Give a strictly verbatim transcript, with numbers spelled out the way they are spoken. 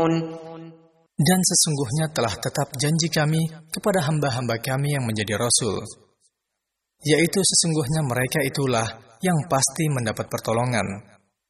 Dan sesungguhnya telah tetap janji kami kepada hamba-hamba kami yang menjadi Rasul, yaitu sesungguhnya mereka itulah yang pasti mendapat pertolongan